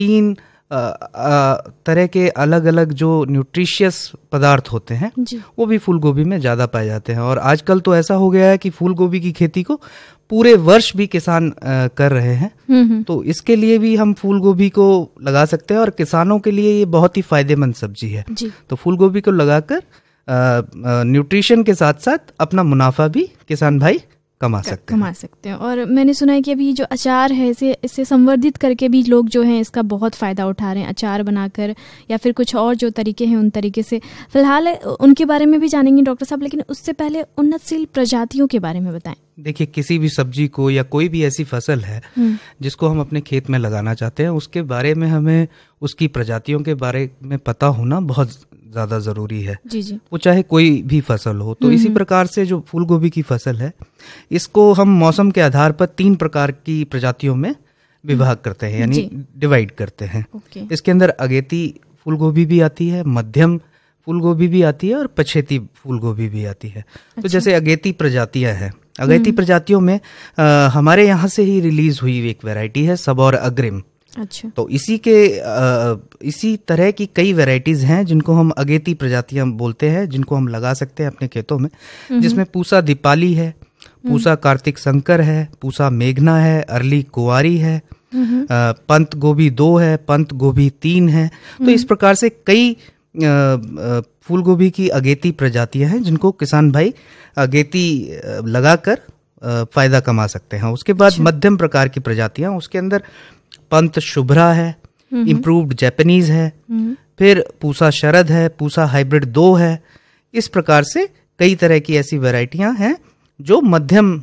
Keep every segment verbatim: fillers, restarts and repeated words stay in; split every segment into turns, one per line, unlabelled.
तीन आ, आ, तरह के अलग अलग जो न्यूट्रिशियस पदार्थ होते हैं वो भी फूल गोभी में ज़्यादा पाए जाते हैं। और आजकल तो ऐसा हो गया है कि फूल गोभी की खेती को पूरे वर्ष भी किसान आ, कर रहे हैं, तो इसके लिए भी हम फूल गोभी को लगा सकते हैं और किसानों के लिए ये बहुत ही फायदेमंद सब्जी है। तो फूल गोभी को लगाकर न्यूट्रिशन के साथ साथ अपना मुनाफा भी किसान भाई कमा सकते हैं
कमा सकते हैं। और मैंने सुना है कि अभी जो अचार है इसे इससे संवर्धित करके भी लोग जो हैं इसका बहुत फ़ायदा उठा रहे हैं, अचार बनाकर या फिर कुछ और जो तरीके हैं उन तरीके से। फिलहाल उनके बारे में भी जानेंगे डॉक्टर साहब, लेकिन उससे पहले उन्नतशील प्रजातियों के बारे में बताएं।
देखिए, किसी भी सब्जी को या कोई भी ऐसी फसल है जिसको हम अपने खेत में लगाना चाहते हैं, उसके बारे में हमें उसकी प्रजातियों के बारे में पता होना बहुत ज़्यादा ज़रूरी है। जी जी। वो चाहे कोई भी फसल हो। तो इसी प्रकार से जो फूल गोभी की फसल है, इसको हम मौसम के आधार पर तीन प्रकार की प्रजातियों में विभाग करते हैं, यानी डिवाइड करते हैं। इसके अंदर अगेती फूल गोभी भी आती है, मध्यम फूल गोभी भी आती है और पछेती फूल गोभी भी आती है। अच्छा। तो जैसे अगेती प्रजातियां हैं, अगेती प्रजातियों में आ, हमारे यहाँ से ही रिलीज हुई एक वैरायटी है सबौर अग्रिम। अच्छा। तो इसी के आ, इसी तरह की कई वैरायटीज हैं जिनको हम अगेती प्रजातियां बोलते हैं, जिनको हम लगा सकते हैं अपने खेतों में, जिसमें पूसा दीपाली है, पूसा कार्तिक शंकर है, पूसा मेघना है, अरली कुंवारी है, आ, पंत गोभी दो है, पंत गोभी तीन है। तो इस प्रकार से कई फूल गोभी की अगेती प्रजातियां हैं जिनको किसान भाई अगेती लगाकर फायदा कमा सकते हैं। उसके बाद मध्यम प्रकार की प्रजातियां, उसके अंदर पंत शुभ्रा है, इम्प्रूव्ड जैपनीज है, फिर पूसा शरद है, पूसा हाइब्रिड दो है। इस प्रकार से कई तरह की ऐसी वैरायटियां हैं जो मध्यम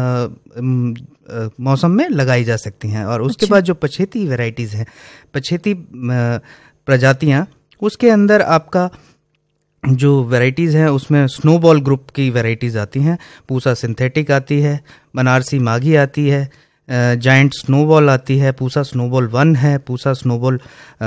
मौसम में लगाई जा सकती हैं। और उसके अच्छा। बाद जो पछेती वैरायटीज हैं, पछेती प्रजातियां, उसके अंदर आपका जो वैरायटीज़ हैं उसमें स्नोबॉल ग्रुप की वैरायटीज़ आती हैं, पूसा सिंथेटिक आती है, बनारसी माघी आती है, जायंट स्नोबॉल आती है, पूसा स्नोबॉल वन है, पूसा स्नोबॉल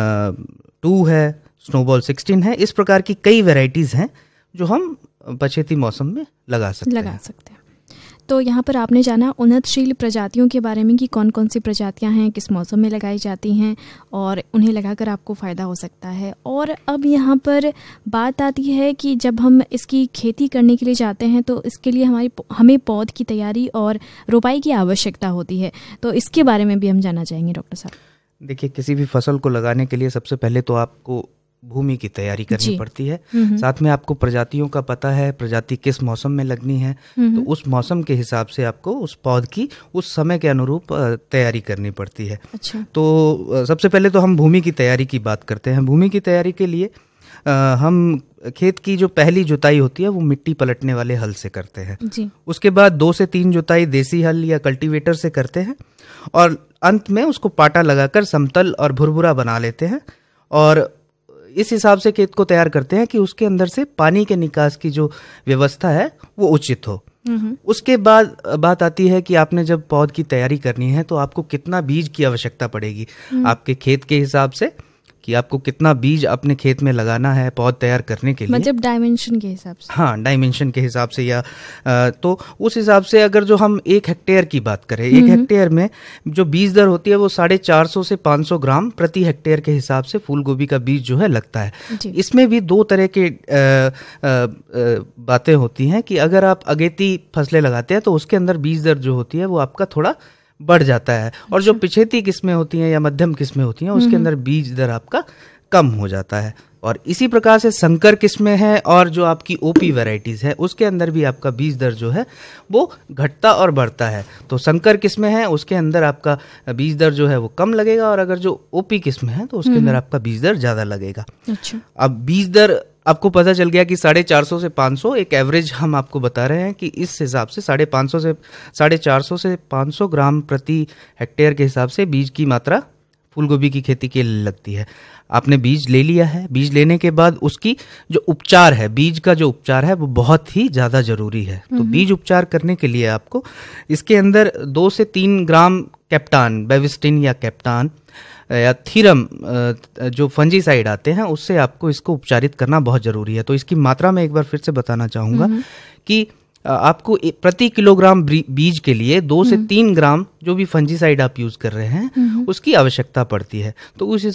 टू है, स्नोबॉल सिक्सटीन है। इस प्रकार की कई वैरायटीज़ हैं जो हम पछेती मौसम में लगा सकते
लगा
हैं
सकते हैं। तो यहाँ पर आपने जाना उन्नतशील प्रजातियों के बारे में कि कौन कौन सी प्रजातियाँ हैं, किस मौसम में लगाई जाती हैं और उन्हें लगाकर आपको फ़ायदा हो सकता है। और अब यहाँ पर बात आती है कि जब हम इसकी खेती करने के लिए जाते हैं तो इसके लिए हमारी हमें पौध की तैयारी और रोपाई की आवश्यकता होती है, तो इसके बारे में भी हम जानना चाहेंगे डॉक्टर साहब।
देखिए, किसी भी फसल को लगाने के लिए सबसे पहले तो आपको भूमि की तैयारी करनी पड़ती है, साथ में आपको प्रजातियों का पता है, प्रजाति किस मौसम में लगनी है, तो उस मौसम के हिसाब से आपको उस पौध की उस समय के अनुरूप तैयारी करनी पड़ती है। अच्छा। तो सबसे पहले तो हम भूमि की तैयारी की बात करते हैं। भूमि की तैयारी के लिए आ, हम खेत की जो पहली जुताई होती है वो मिट्टी पलटने वाले हल से करते हैं जी। उसके बाद दो से तीन जुताई देसी हल या कल्टीवेटर से करते हैं और अंत में उसको पाटा लगाकर समतल और भुरभुरा बना लेते हैं और इस हिसाब से खेत को तैयार करते हैं कि उसके अंदर से पानी के निकास की जो व्यवस्था है वो उचित हो। उसके बाद बात आती है कि आपने जब पौध की तैयारी करनी है तो आपको कितना बीज की आवश्यकता पड़ेगी आपके खेत के हिसाब से, कि आपको कितना बीज अपने खेत में लगाना है पौध तैयार करने के लिए,
मतलब डायमेंशन के हिसाब से।
हाँ, डायमेंशन के हिसाब से या आ, तो उस हिसाब से अगर जो हम एक हेक्टेयर की बात करें, एक हेक्टेयर में जो बीज दर होती है वो साढ़े चार सौ से पाँच सौ ग्राम प्रति हेक्टेयर के हिसाब से फूल गोभी का बीज जो है लगता है। इसमें भी दो तरह के बातें होती हैं कि अगर आप अगेती फसलें लगाते हैं तो उसके अंदर बीज दर जो होती है वो आपका थोड़ा बढ़ जाता है और जो पिछेती किस्में होती हैं या मध्यम किस्में होती हैं उसके अंदर बीज दर आपका कम हो जाता है। और इसी प्रकार से संकर किस्में हैं और जो आपकी ओपी वैरायटीज है उसके अंदर भी आपका बीज दर जो है वो घटता और बढ़ता है। तो संकर किस्में हैं उसके अंदर आपका बीज दर जो है वो कम लगेगा और अगर जो ओपी किस्में हैं तो उसके अंदर आपका बीज दर ज्यादा लगेगा। अच्छा। अब बीज दर आपको पता चल गया कि साढ़े चार सौ से पाँच सौ एक एवरेज हम आपको बता रहे हैं कि इस हिसाब से साढ़े पाँच सौ से साढ़े चार सौ से पाँच सौ ग्राम प्रति हेक्टेयर के हिसाब से बीज की मात्रा फूलगोभी की खेती के लिए लगती है। आपने बीज ले लिया है, बीज लेने के बाद उसकी जो उपचार है, बीज का जो उपचार है वो बहुत ही ज़्यादा ज़रूरी है। तो बीज उपचार करने के लिए आपको इसके अंदर दो से तीन ग्राम कैप्टान, बेविस्टिन या कैप्टान या थीरम जो फंजीसाइड आते हैं उससे आपको इसको उपचारित करना बहुत ज़रूरी है। तो इसकी मात्रा में एक बार फिर से बताना चाहूँगा कि आपको प्रति किलोग्राम बीज के लिए दो से तीन ग्राम जो भी फंजीसाइड आप यूज कर रहे हैं उसकी आवश्यकता पड़ती है। तो उस